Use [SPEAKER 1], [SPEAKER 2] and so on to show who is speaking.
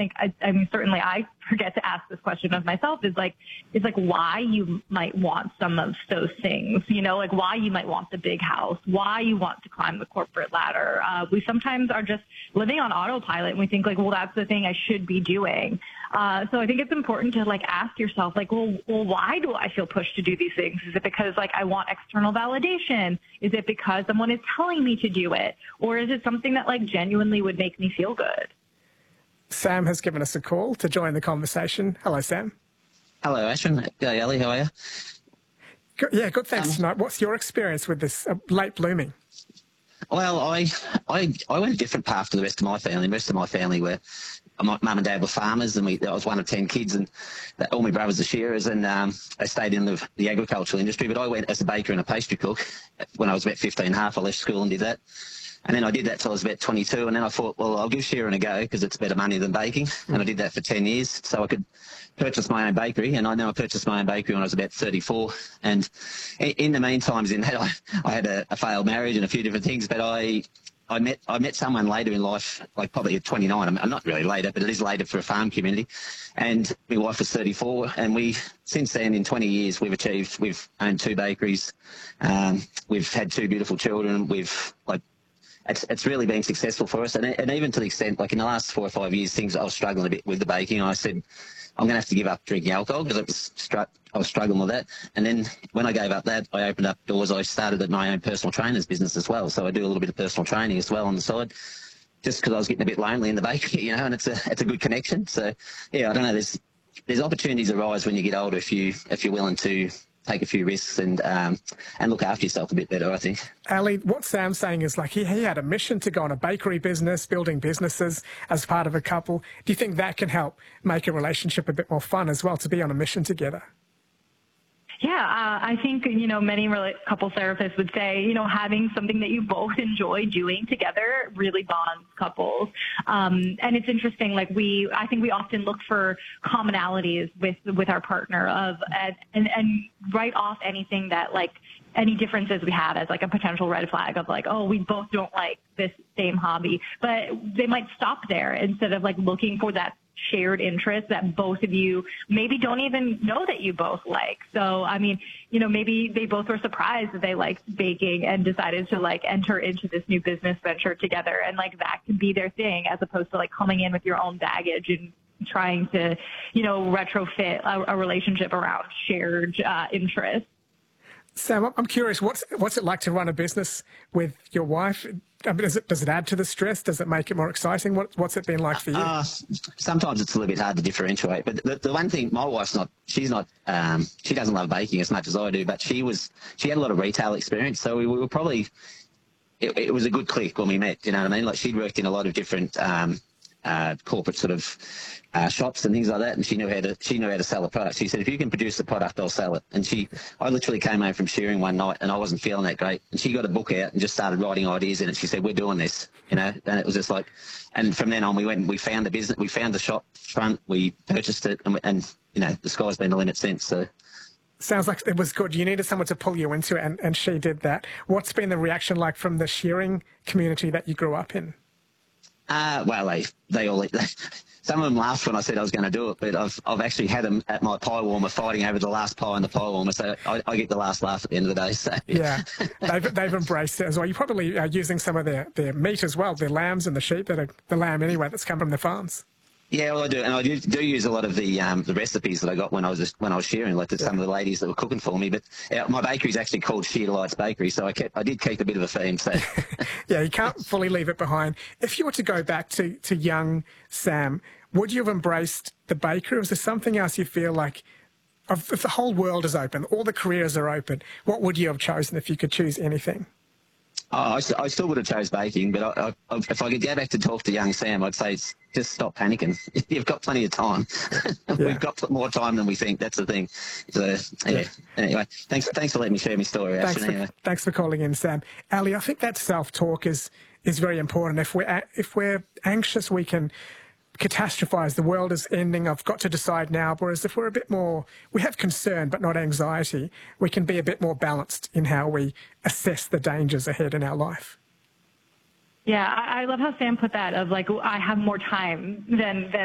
[SPEAKER 1] think, I mean, certainly I forget to ask this question of myself is like why you might want some of those things, you know, like why you might want the big house, why you want to climb the corporate ladder. We sometimes are just living on autopilot and we think like, well, that's the thing I should be doing. So I think it's important to like ask yourself like, well, why do I feel pushed to do these things? Is it because like I want external validation? Is it because someone is telling me to do it? Or is it something that like genuinely would make me feel good?
[SPEAKER 2] Sam has given us a call to join the conversation. Hello, Sam.
[SPEAKER 3] Hello, Ashwin. G'day, Ali. How are you?
[SPEAKER 2] Good, yeah, good. Thanks tonight. What's your experience with this late blooming?
[SPEAKER 3] Well, I went a different path to the rest of my family. Most of my family were, my mum and dad were farmers, and I was one of 10 kids, and all my brothers are shearers, and they stayed in the agricultural industry. But I went as a baker and a pastry cook when I was about 15 and a half. I left school and did that. And then I did that till I was about 22, and then I thought, well, I'll give shearing a go because it's better money than baking. And I did that for 10 years, so I could purchase my own bakery. And I know I purchased my own bakery when I was about 34. And in the meantime, in that, I had a failed marriage and a few different things. But I met someone later in life, like probably at 29. I'm not really later, but it is later for a farm community. And my wife was 34, and since then, in 20 years, we've owned 2 bakeries. We've had 2 beautiful children. It's really been successful for us, and even to the extent, like in the last 4 or 5 years, I was struggling a bit with the baking. And I said, I'm going to have to give up drinking alcohol because I was struggling with that. And then when I gave up that, I opened up doors. I started my own personal trainer's business as well. So I do a little bit of personal training as well on the side, just because I was getting a bit lonely in the bakery, you know. And it's a good connection. So yeah, I don't know. There's opportunities arise when you get older if you're willing to take a few risks and look after yourself a bit better, I think.
[SPEAKER 2] Ali, what Sam's saying is like he had a mission to go on a bakery business, building businesses as part of a couple. Do you think that can help make a relationship a bit more fun as well, to be on a mission together?
[SPEAKER 1] Yeah, I think, you know, many couple therapists would say, you know, having something that you both enjoy doing together really bonds couples. And it's interesting, like I think we often look for commonalities with our partner and write off anything that like any differences we have as like a potential red flag of like, oh, we both don't like this same hobby. But they might stop there instead of like looking for that shared interest that both of you maybe don't even know that you both like. So, I mean, you know, maybe they both were surprised that they liked baking and decided to like enter into this new business venture together. And like that can be their thing, as opposed to like coming in with your own baggage and trying to, you know, retrofit a relationship around shared interests.
[SPEAKER 2] Sam, I'm curious, what's it like to run a business with your wife? I mean, does it add to the stress? Does it make it more exciting? What's it been like for you?
[SPEAKER 3] Sometimes it's a little bit hard to differentiate. But the one thing, my wife's she doesn't love baking as much as I do, but she had a lot of retail experience. So we were probably, it was a good click when we met, you know what I mean? Like she'd worked in a lot of different corporate sort of shops and things like that, and she knew how to sell a product. She said, if you can produce the product, I'll sell it. And I literally came home from shearing one night and I wasn't feeling that great, and she got a book out and just started writing ideas in it. She said, we're doing this, you know. And it was just like, and from then on we went and we found the business, we found the shop front, we purchased it, and you know, the sky's been the limit since. So
[SPEAKER 2] sounds like it was good. You needed someone to pull you into it, and she did that. What's been the reaction like from the shearing community that you grew up in?
[SPEAKER 3] Well, they all some of them laughed when I said I was going to do it, but I've actually had them at my pie warmer fighting over the last pie in the pie warmer, so I get the last laugh at the end of the day. So
[SPEAKER 2] yeah, they've embraced it as well. You probably are using some of their meat as well, their lambs and the sheep that are the lamb anyway that's come from the farms.
[SPEAKER 3] Yeah, well, I do, and I do use a lot of the recipes that I got when I was shearing, like some of the ladies that were cooking for me. But my bakery is actually called Shear Delights Bakery, so I did keep a bit of a theme. So
[SPEAKER 2] yeah, you can't fully leave it behind. If you were to go back to young Sam, would you have embraced the bakery, or is there something else you feel like, if the whole world is open, all the careers are open, what would you have chosen if you could choose anything?
[SPEAKER 3] I still would have chose baking, but if I could go back to talk to young Sam, I'd say just stop panicking. You've got plenty of time. Yeah. We've got more time than we think. That's the thing. So yeah. Anyway, thanks for letting me share my story.
[SPEAKER 2] Thanks for calling in, Sam. Ali, I think that self-talk is very important. If we're anxious, we can catastrophize. The world is ending. I've got to decide now. Whereas if we're a bit more, we have concern but not anxiety, we can be a bit more balanced in how we assess the dangers ahead in our life.
[SPEAKER 1] Yeah, I love how Sam put that of like, I have more time than